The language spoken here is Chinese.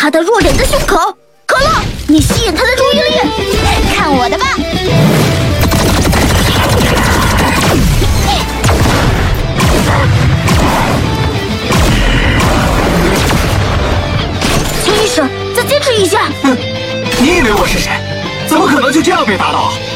他的弱点的胸口。可乐，你吸引他的注意力，看我的吧！钱医生，再坚持一下。 哼，你以为我是谁？怎么可能就这样被打倒？